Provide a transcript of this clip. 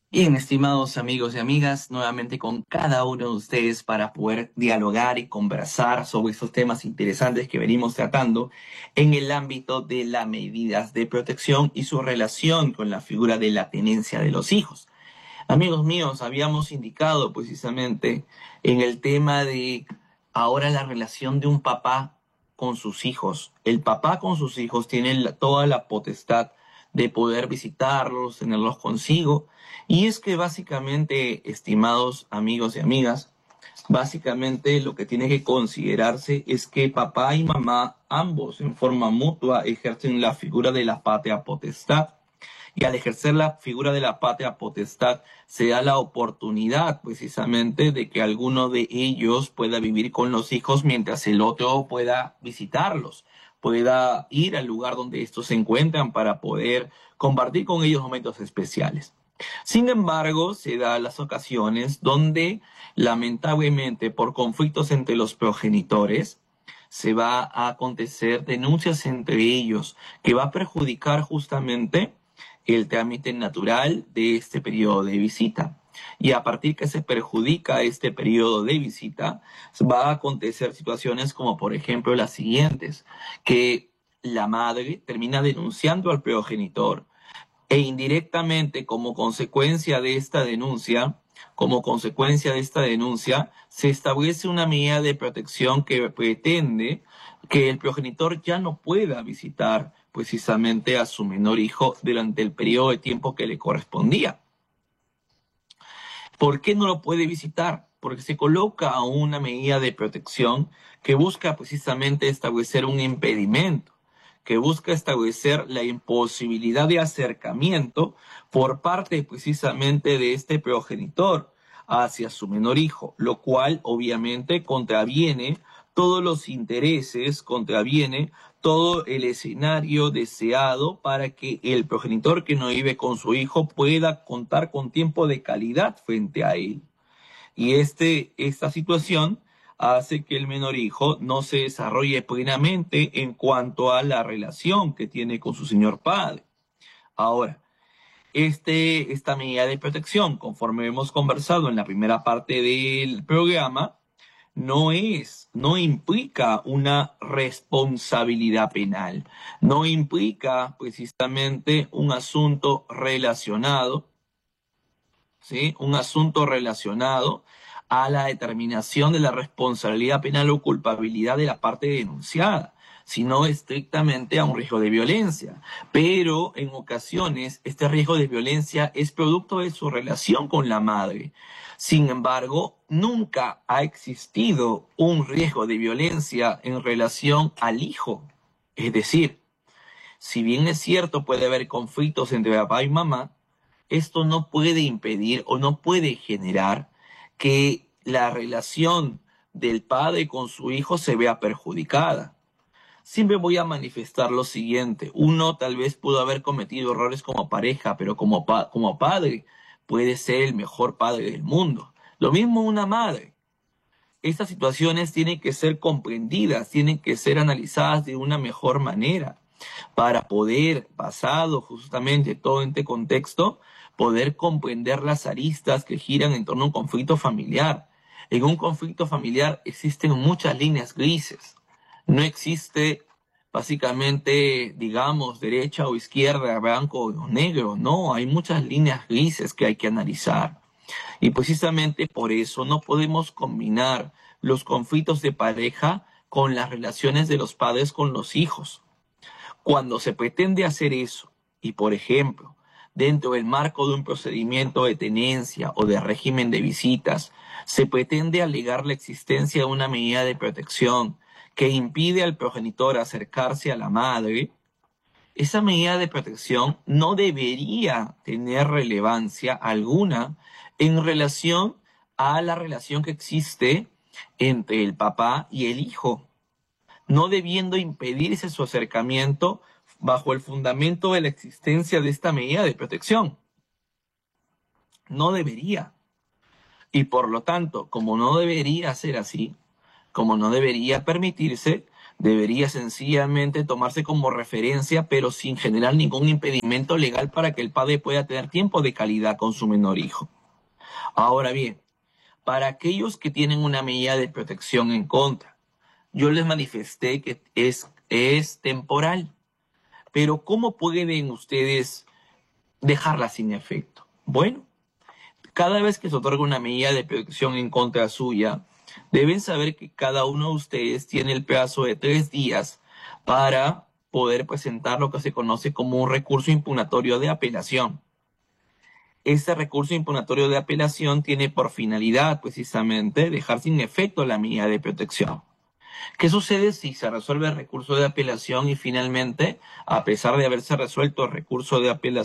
Bien, estimados amigos y amigas, nuevamente con cada uno de ustedes para poder dialogar y conversar sobre estos temas interesantes que venimos tratando en el ámbito de las medidas de protección y su relación con la figura de la tenencia de los hijos. Amigos míos, habíamos indicado precisamente en el tema de ahora la relación de un papá con sus hijos. El papá con sus hijos tiene toda la potestad de poder visitarlos, tenerlos consigo. Y es que básicamente, estimados amigos y amigas, básicamente lo que tiene que considerarse es que papá y mamá, ambos en forma mutua, ejercen la figura de la patria potestad. Y al ejercer la figura de la patria potestad, se da la oportunidad precisamente de que alguno de ellos pueda vivir con los hijos mientras el otro pueda visitarlos, pueda ir al lugar donde estos se encuentran para poder compartir con ellos momentos especiales. Sin embargo, se da las ocasiones donde, lamentablemente, por conflictos entre los progenitores, se va a acontecer denuncias entre ellos que va a perjudicar justamente el trámite natural de este periodo de visita. Y a partir que se perjudica este periodo de visita, va a acontecer situaciones como por ejemplo las siguientes, que la madre termina denunciando al progenitor e indirectamente como consecuencia de esta denuncia, se establece una medida de protección que pretende que el progenitor ya no pueda visitar precisamente a su menor hijo durante el periodo de tiempo que le correspondía. ¿Por qué no lo puede visitar? Porque se coloca una medida de protección que busca precisamente establecer un impedimento, que busca establecer la imposibilidad de acercamiento por parte precisamente de este progenitor hacia su menor hijo, lo cual obviamente contraviene todos los intereses, contraviene todo el escenario deseado para que el progenitor que no vive con su hijo pueda contar con tiempo de calidad frente a él. Y esta situación hace que el menor hijo no se desarrolle plenamente en cuanto a la relación que tiene con su señor padre. Ahora, esta medida de protección, conforme hemos conversado en la primera parte del programa, no implica una responsabilidad penal, no implica precisamente un asunto relacionado, ¿sí? Un asunto relacionado a la determinación de la responsabilidad penal o culpabilidad de la parte denunciada, sino estrictamente a un riesgo de violencia. Pero en ocasiones este riesgo de violencia es producto de su relación con la madre. Sin embargo, nunca ha existido un riesgo de violencia en relación al hijo. Es decir, si bien es cierto puede haber conflictos entre papá y mamá, esto no puede impedir o no puede generar que la relación del padre con su hijo se vea perjudicada. Siempre voy a manifestar lo siguiente. Uno tal vez pudo haber cometido errores como pareja, pero como padre puede ser el mejor padre del mundo. Lo mismo una madre. Estas situaciones tienen que ser comprendidas, tienen que ser analizadas de una mejor manera para poder, basado justamente todo este contexto, poder comprender las aristas que giran en torno a un conflicto familiar. En un conflicto familiar existen muchas líneas grises. No existe básicamente, digamos, derecha o izquierda, blanco o negro. No, hay muchas líneas grises que hay que analizar. Y precisamente por eso no podemos combinar los conflictos de pareja con las relaciones de los padres con los hijos. Cuando se pretende hacer eso, y por ejemplo, dentro del marco de un procedimiento de tenencia o de régimen de visitas, se pretende alegar la existencia de una medida de protección que impide al progenitor acercarse a la madre, esa medida de protección no debería tener relevancia alguna en relación a la relación que existe entre el papá y el hijo, no debiendo impedirse su acercamiento bajo el fundamento de la existencia de esta medida de protección. No debería. Y por lo tanto, como no debería ser así, como no debería permitirse, Debería sencillamente tomarse como referencia, pero sin generar ningún impedimento legal para que el padre pueda tener tiempo de calidad con su menor hijo. Ahora bien, para aquellos que tienen una medida de protección en contra, yo les manifesté que es temporal, pero ¿cómo pueden ustedes dejarla sin efecto? Bueno, cada vez que se otorga una medida de protección en contra suya, deben saber que cada uno de ustedes tiene el plazo de 3 días para poder presentar lo que se conoce como un recurso impugnatorio de apelación. Este recurso impugnatorio de apelación tiene por finalidad precisamente dejar sin efecto la medida de protección. ¿Qué sucede si se resuelve el recurso de apelación y finalmente, a pesar de haberse resuelto el recurso de apelación,